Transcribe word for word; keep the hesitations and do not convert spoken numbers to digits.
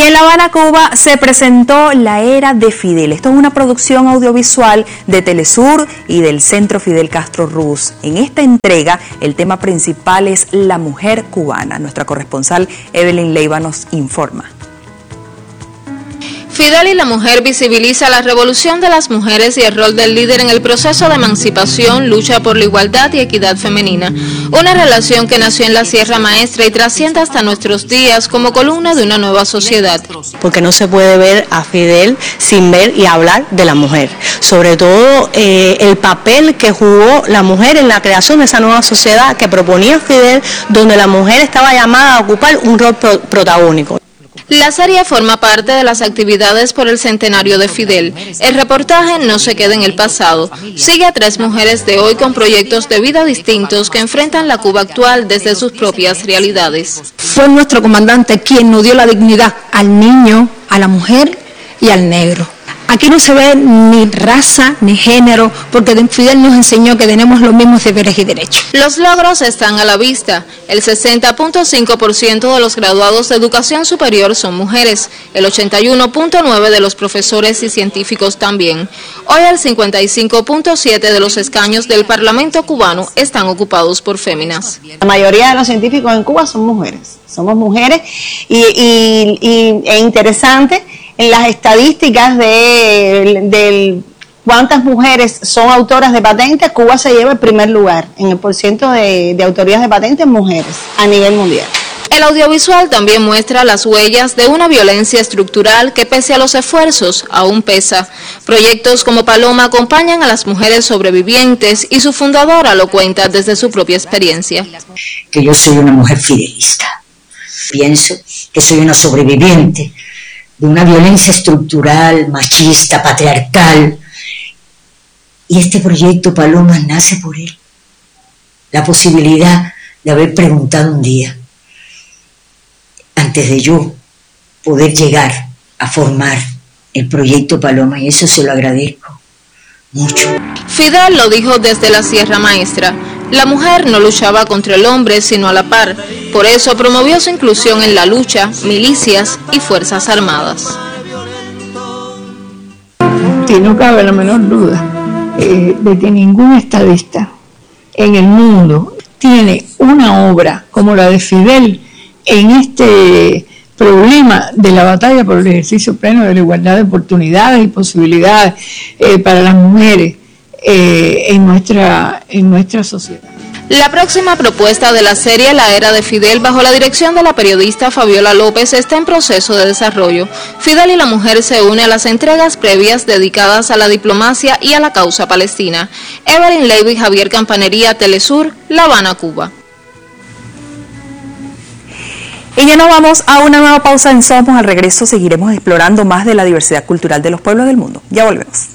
en La Habana, Cuba, se presentó La Era de Fidel. Esto es una producción audiovisual de Telesur y del Centro Fidel Castro Ruz. En esta entrega, el tema principal es la mujer cubana. Nuestra corresponsal Evelyn Leiva nos informa. Fidel y la mujer visibiliza la revolución de las mujeres y el rol del líder en el proceso de emancipación, lucha por la igualdad y equidad femenina. Una relación que nació en la Sierra Maestra y trasciende hasta nuestros días como columna de una nueva sociedad. Porque no se puede ver a Fidel sin ver y hablar de la mujer. Sobre todo eh, el papel que jugó la mujer en la creación de esa nueva sociedad que proponía Fidel, donde la mujer estaba llamada a ocupar un rol pro protagónico. La serie forma parte de las actividades por el centenario de Fidel. El reportaje no se queda en el pasado. Sigue a tres mujeres de hoy con proyectos de vida distintos que enfrentan la Cuba actual desde sus propias realidades. Fue nuestro comandante quien nos dio la dignidad al niño, a la mujer y al negro. Aquí no se ve ni raza ni género, porque Fidel nos enseñó que tenemos los mismos deberes y derechos. Los logros están a la vista. El sesenta punto cinco por ciento de los graduados de educación superior son mujeres, el ochenta y uno punto nueve por ciento de los profesores y científicos también. Hoy el cincuenta y cinco punto siete por ciento de los escaños del Parlamento cubano están ocupados por féminas. La mayoría de los científicos en Cuba son mujeres, somos mujeres y, y, y es interesante. En las estadísticas de, de cuántas mujeres son autoras de patentes, Cuba se lleva el primer lugar en el porciento de, de autorías de patentes mujeres a nivel mundial. El audiovisual también muestra las huellas de una violencia estructural que pese a los esfuerzos aún pesa. Proyectos como Paloma acompañan a las mujeres sobrevivientes y su fundadora lo cuenta desde su propia experiencia. Que yo soy una mujer fidelista. Pienso que soy una sobreviviente de una violencia estructural, machista, patriarcal. Y este proyecto Paloma nace por él. La posibilidad de haber preguntado un día, antes de yo poder llegar a formar el proyecto Paloma, y eso se lo agradezco mucho. Fidel lo dijo desde la Sierra Maestra. La mujer no luchaba contra el hombre, sino a la par. Por eso promovió su inclusión en la lucha, milicias y fuerzas armadas. Sí, no cabe la menor duda eh, de que ningún estadista en el mundo tiene una obra como la de Fidel en este problema de la batalla por el ejercicio pleno de la igualdad de oportunidades y posibilidades eh, para las mujeres eh, en nuestra, en nuestra sociedad. La próxima propuesta de la serie La Era de Fidel, bajo la dirección de la periodista Fabiola López, está en proceso de desarrollo. Fidel y la mujer se une a las entregas previas dedicadas a la diplomacia y a la causa palestina. Evelyn Leiva y Javier Campanería, Telesur, La Habana, Cuba. Y ya nos vamos a una nueva pausa en Somos. Al regreso seguiremos explorando más de la diversidad cultural de los pueblos del mundo. Ya volvemos.